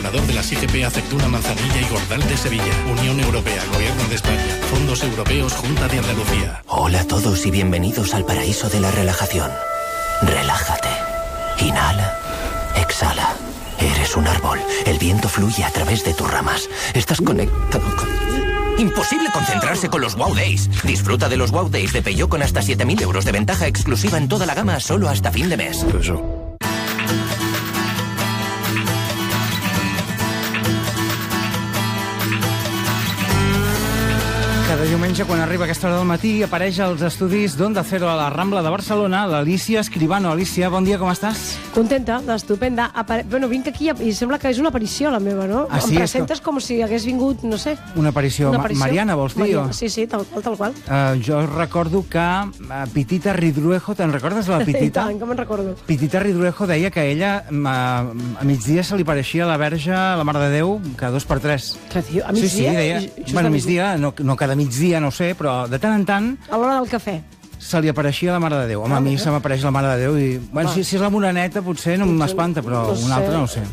patrocinador de las IGP Aceituna, Manzanilla y Gordal de Sevilla. Unión Europea, Gobierno de España, Fondos Europeos, Junta de Andalucía. Hola a todos y bienvenidos al paraíso de la relajación. Relájate. Inhala. Exhala. Eres un árbol. El viento fluye a través de tus ramas. Estás conectado con... Imposible concentrarse con los Wow Days. Disfruta de los Wow Days de Peugeot con hasta 7.000 euros de ventaja exclusiva en toda la gama solo hasta fin de mes. Cada diumenge, quan arriba aquesta hora del matí, apareix als estudis d'Onda Cero a la Rambla de Barcelona l'Alícia Escribano. Alícia, bon dia, com estàs? Contenta, estupenda. Bueno, vinc aquí i sembla que és una aparició, la meva, no? Ah, sí? Em presentes com si hagués vingut, no sé... Una aparició. Mariana, vols dir? Mariana, sí, tal qual. Jo recordo que Pitita Ridruejo, te'n recordes de la Pitita? I tant, que me'n recordo. Pitita Ridruejo deia que ella a migdia se li pareixia a la Verge, la Mare de Déu, cada 2 per 3. Què diu? A migdia? Sí, deia. Bueno, a migdia, no cada migdia, no ho sé, però de tant en tant... A l'hora del cafè. Se li apareixia la Mare de Déu. Home, a mi se m'apareix la Mare de Déu i... Bueno, si és la moreneta potser no m'espanta, però una altra no ho sé.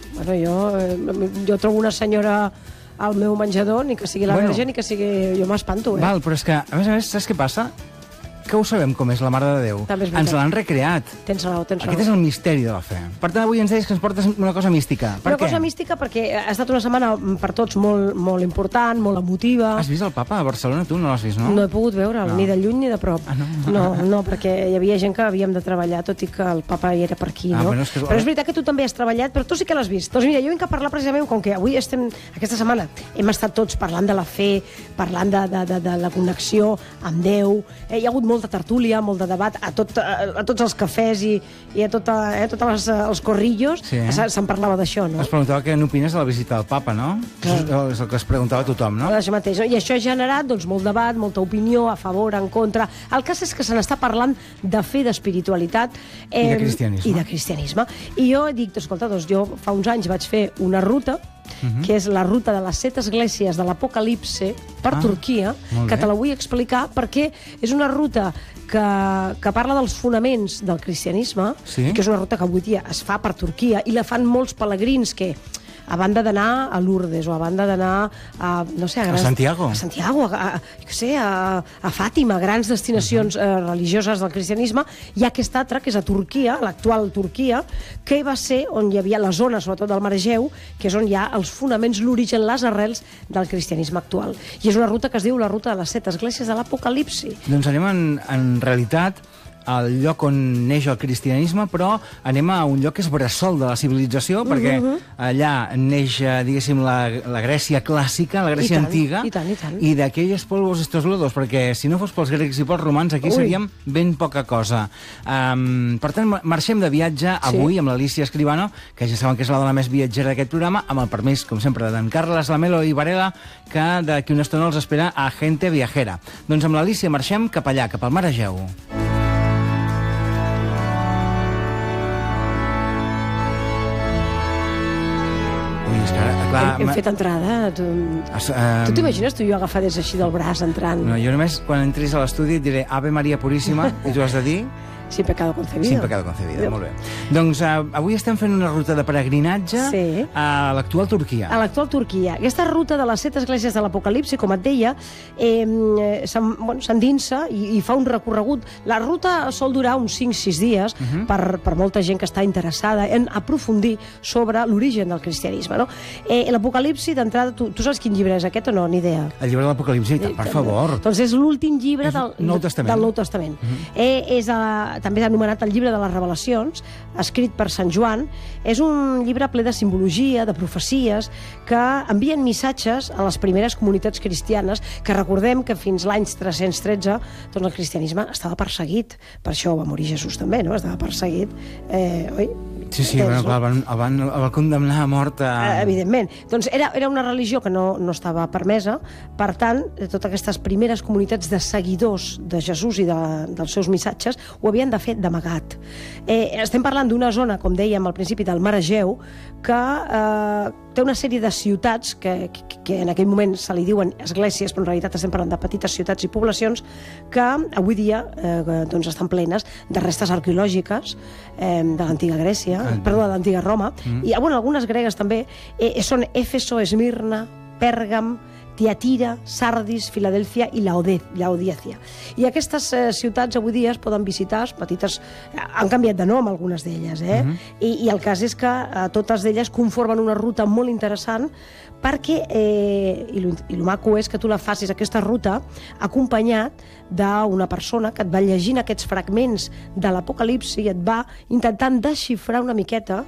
Bueno, jo trobo una senyora al meu menjador, ni que sigui la Verge, ni que sigui... Jo m'espanto, Val, però és que, a més, saps què passa? Que ho sabem com és la Mare de Déu. Ens l'han recreat. Tens raó. Aquest és el misteri de la fe. Per tant, avui ens deies que ens portes una cosa mística. Per què? Una cosa mística perquè ha estat una setmana per tots molt important, molt emotiva. Has vist el papa a Barcelona? Tu no l'has vist, no? No he pogut veure'l, ni de lluny ni de prop. No, perquè hi havia gent que havíem de treballar, tot i que el papa hi era per aquí, no? Però és veritat que tu també has treballat, però tu sí que l'has vist. Doncs mira, jo vinc a parlar precisament, com que avui aquesta setmana hem estat tots parlant de la fe, parlant de la connexió amb Déu, hi ha hagut molta tertúlia, molt de debat a tots els cafès i a tots els corrillos. Se'n parlava d'això, no? Es preguntava què n'opines de la visita del papa, no? És el que es preguntava a tothom, no? Això mateix. I això ha generat molt debat, molta opinió, a favor, en contra. El cas és que se n'està parlant de fe, d'espiritualitat i de cristianisme. I jo dic, escolta, jo fa uns anys vaig fer una ruta que és la ruta de les 7 esglésies de l'Apocalipse per Turquia, que te la vull explicar perquè és una ruta que parla dels fonaments del cristianisme, i que és una ruta que avui dia es fa per Turquia i la fan molts pelegrins que, a banda d'anar a Lourdes o a banda d'anar a, no sé, a Santiago, a Fàtima, grans destinacions religioses del cristianisme, hi ha aquesta altra, que és a Turquia, l'actual Turquia, que va ser on hi havia la zona, sobretot del Mar Egeu, que és on hi ha els fonaments, l'origen, les arrels del cristianisme actual. I és una ruta que es diu la ruta de les 7 esglésies de l'Apocalipsi. Doncs anem en realitat al lloc on neix el cristianisme, però anem a un lloc que és bressol de la civilització, perquè allà neix, diguéssim, la Grècia clàssica, la Grècia antiga, i d'aquells polvos estos lodos, perquè si no fos pels grecs i pels romans, aquí seríem ben poca cosa. Per tant, marxem de viatge avui amb l'Alícia Escribano, que ja saben que és la dona més viatgera d'aquest programa, amb el permís, com sempre, d'en Carles Lamelo i Varela, que d'aquí una estona els espera a Gente Viajera. Doncs amb l'Alícia marxem cap allà, cap al Mar Egeu. Hem fet entrada. Tu t'imagines tu i jo agafades així del braç entrant? No, jo només quan entris a l'estudi et diré Ave Maria Puríssima i tu has de dir... Sin pecado concebido. Sin pecado concebido, molt bé. Doncs avui estem fent una ruta de peregrinatge a l'actual Turquia. A l'actual Turquia. Aquesta ruta de les 7 esglésies de l'Apocalipsi, com et deia, s'endinsa i fa un recorregut. La ruta sol durar uns 5-6 dies per molta gent que està interessada en aprofundir sobre l'origen del cristianisme. L'Apocalipsi, d'entrada, tu saps quin llibre és aquest o no? Ni idea. El llibre de l'Apocalipsi, per favor. Doncs és l'últim llibre del Nou Testament. És també anomenat el llibre de les Revelacions, escrit per Sant Joan. És un llibre ple de simbologia, de profecies, que envien missatges a les primeres comunitats cristianes, que recordem que fins l'any 313 doncs el cristianisme estava perseguit. Per això va morir Jesús també, no? Estava perseguit, oi? Sí, el van condemnar a mort. Evidentment. Doncs era una religió que no estava permesa, per tant, totes aquestes primeres comunitats de seguidors de Jesús i dels seus missatges ho havien de fer d'amagat. Estem parlant d'una zona, com dèiem al principi, del Mar Egeu, que té una sèrie de ciutats que en aquell moment se li diuen esglésies, però en realitat estem parlant de petites ciutats i poblacions que avui dia doncs estan plenes de restes arqueològiques de l'antiga Grècia, perdó, de l'antiga Roma, i algunes gregues també, són Éfeso, Esmirna, Pèrgam, Tiatira, Sardis, Filadèlfia i Laodícia. I aquestes ciutats avui dia es poden visitar, petites, han canviat de nom algunes d'elles, i el cas és que totes d'elles conformen una ruta molt interessant perquè, i el maco és que tu la facis, aquesta ruta, acompanyat d'una persona que et va llegint aquests fragments de l'Apocalipsi i et va intentant desxifrar una miqueta,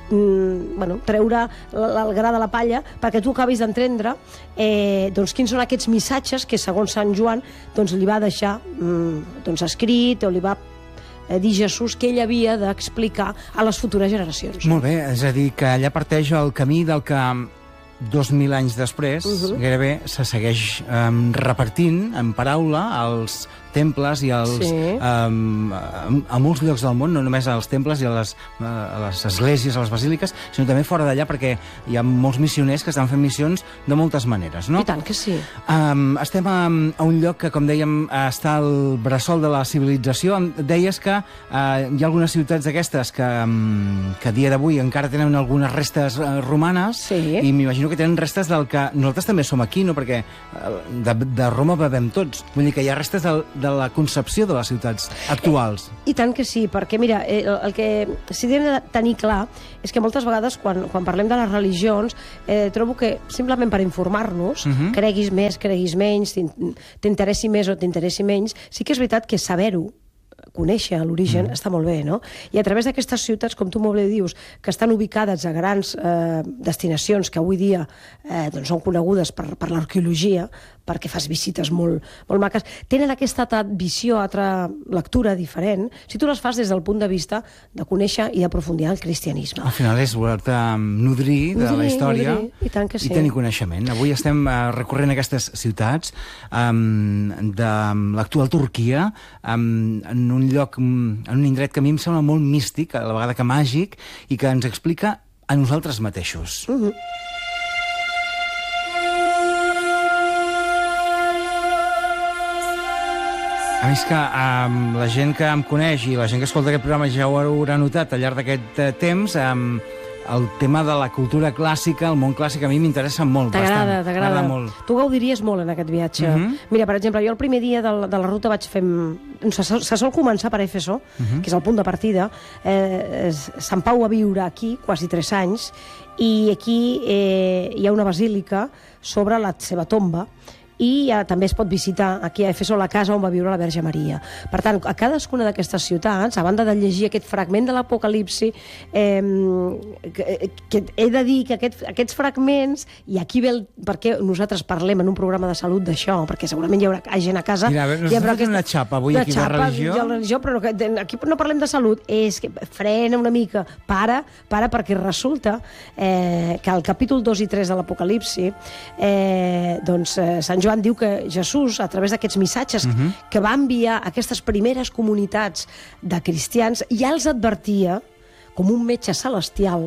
treure el gra de la palla perquè tu acabis d'entendre doncs quins són aquests missatges que segons Sant Joan doncs li va deixar escrit o li va dir Jesús que ell havia d'explicar a les futures generacions. Molt bé, és a dir, que allà parteix el camí del que 2.000 anys després gairebé se segueix repartint en paraula als temples i als, a molts llocs del món, no només als temples i a les esglésies, a les basíliques, sinó també fora d'allà, perquè hi ha molts missioners que estan fent missions de moltes maneres, no? I tant que sí. Estem a un lloc que, com dèiem, està al bressol de la civilització. Deies que hi ha algunes ciutats d'aquestes que a dia d'avui encara tenen algunes restes romanes, i m'imagino que tenen restes del que nosaltres també som aquí, no? Perquè de Roma bevem tots. Vull dir que hi ha restes de la concepció de les ciutats actuals. I tant que sí, perquè mira, el que s'hi ha de tenir clar és que moltes vegades quan parlem de les religions trobo que simplement per informar-nos, creguis més, creguis menys, t'interessi més o t'interessi menys, sí que és veritat que saber-ho, conèixer l'origen està molt bé, no? I a través d'aquestes ciutats, com tu molt bé dius, que estan ubicades a grans destinacions que avui dia són conegudes per l'arqueologia, perquè fas visites molt maques, tenen aquesta visió, altra lectura diferent, si tu les fas des del punt de vista de conèixer i d'aprofundir el cristianisme. Al final és voler-te nodrir de la història i tenir coneixement. Avui estem recorrent aquestes ciutats de l'actual Turquia, en un lloc, en un indret que a mi em sembla molt místic, a la vegada que màgic, i que ens explica a nosaltres mateixos. A més que la gent que em coneix i la gent que escolta aquest programa ja ho haurà notat al llarg d'aquest temps, el tema de la cultura clàssica, el món clàssic, a mi m'interessa molt. T'agrada molt. Tu gaudiries molt en aquest viatge. Mira, per exemple, jo el primer dia de la ruta vaig fer... Se sol començar per Éfeso, que és el punt de partida. Sant Pau va viure aquí quasi 3 anys, i aquí hi ha una basílica sobre la seva tomba, i també es pot visitar aquí a Éfeso la casa on va viure la Verge Maria. Per tant, a cadascuna d'aquestes ciutats, a banda de llegir aquest fragment de l'Apocalipsi, que he de dir que aquests fragments, i aquí ve perquè nosaltres parlem en un programa de salut d'això, perquè segurament hi haurà gent a casa... Mira, nosaltres fem una xapa avui aquí de religió. Però aquí no parlem de salut, és que frena una mica, para, perquè resulta que al capítol 2 i 3 de l'Apocalipsi, doncs Sant Joan diu que Jesús, a través d'aquests missatges que va enviar a aquestes primeres comunitats de cristians, ja els advertia, com un metge celestial,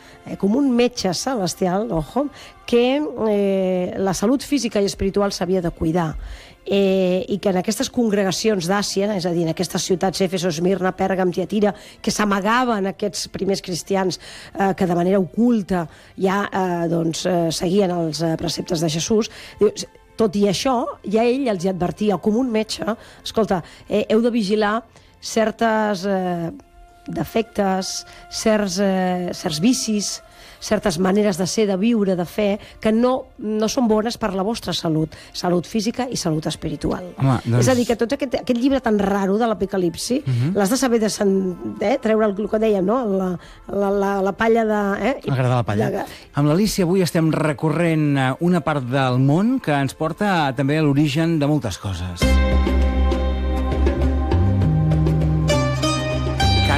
que la salut física i espiritual s'havia de cuidar. I que en aquestes congregacions d'Àsia, és a dir, en aquestes ciutats, Éfeso, Esmirna, Pèrgam, Tiatira, que s'amagaven aquests primers cristians que de manera oculta ja seguien els preceptes de Jesús, tot i això, ja ell els advertia com un metge, escolta, heu de vigilar certes defectes, certs vicis, certes maneres de ser, de viure, de fer, que no són bones per la vostra salut física i salut espiritual. És a dir, que tot aquest llibre tan raro de l'Apocalipsi l'has de saber treure el que dèiem, no? La palla de... El gra de la palla. Amb l'Alícia avui estem recorrent una part del món que ens porta també a l'origen de moltes coses. Allò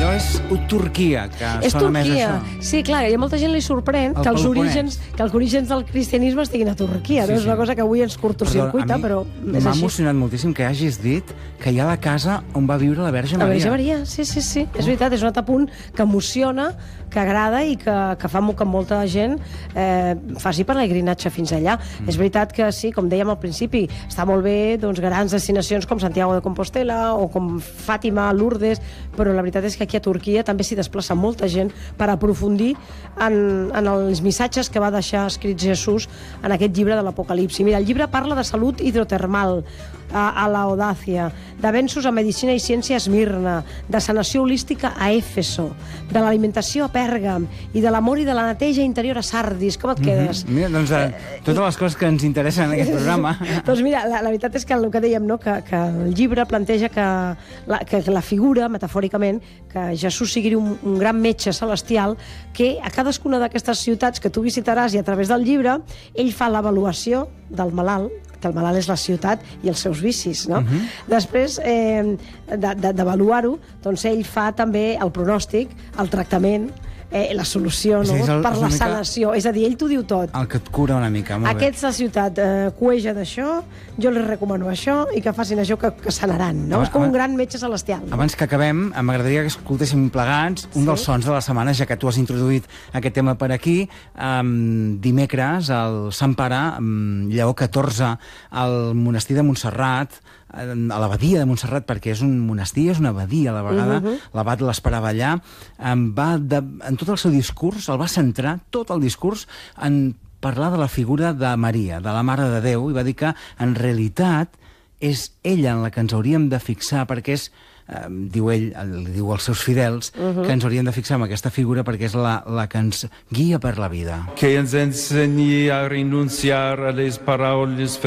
Això és Turquia, que sona més això. Sí, clar, i a molta gent li sorprèn que els orígens del cristianisme estiguin a Turquia. És una cosa que avui ens curtocircuita, però és així. M'ha emocionat moltíssim que hagis dit que hi ha la casa on va viure la Verge Maria. La Verge Maria, sí. És veritat, és un altre punt que emociona, que agrada i que fa que molta gent faci pelegrinatge fins allà. És veritat que sí, com dèiem al principi, està molt bé grans destinacions com Santiago de Compostela o com Fàtima, Lourdes, però la veritat és que aquí a Turquia també s'hi desplaça molta gent per aprofundir en els missatges que va deixar escrits Jesús en aquest llibre de l'Apocalipsi. Mira, el llibre parla de salut hidrotermal a l'Audàcia, d'avenços a medicina i ciència a Esmirna, de sanació holística a Éfeso, de l'alimentació a Pèrgam i de l'amor i de la neteja interior a Sardis. Com et quedes? Mira, doncs totes les coses que ens interessen en aquest programa. Doncs mira, la veritat és que el que dèiem, no? que el llibre planteja que la figura, metafòricament, que Jesús sigui un gran metge celestial, que a cadascuna d'aquestes ciutats que tu visitaràs i a través del llibre, ell fa l'avaluació del malalt, que el malalt és la ciutat i els seus vicis, no? Després d'avaluar-ho, doncs ell fa també el pronòstic, el tractament, la solució, no? Per la sanació. És a dir, ell t'ho diu tot. El que et cura una mica, molt bé. Aquesta ciutat cueja d'això, jo li recomano això, i que facin això que sanaran, no? És com un gran metge celestial. Abans que acabem, m'agradaria que escoltéssim plegats un dels sons de la setmana, ja que tu has introduït aquest tema per aquí. Dimecres, el Sant Pare, Lleó XIV, al monestir de Montserrat, a l'abadia de Montserrat, perquè és un monestir, és una abadia a la vegada, l'abat l'esperava allà, en tot el seu discurs, el va centrar, tot el discurs, en parlar de la figura de Maria, de la Mare de Déu, i va dir que, en realitat, és ella en la que ens hauríem de fixar, perquè és, diu ell, li diu als seus fidels, que ens hauríem de fixar en aquesta figura perquè és la que ens guia per la vida. Que ens ensenyi a renunciar a les paraules